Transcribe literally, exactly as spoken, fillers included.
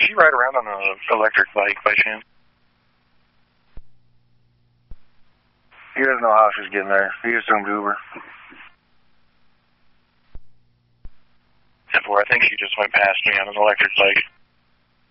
she ride around on an electric bike by chance? He doesn't know how she's getting there. He assumed Uber. ten four, I think she just went past me on an electric bike.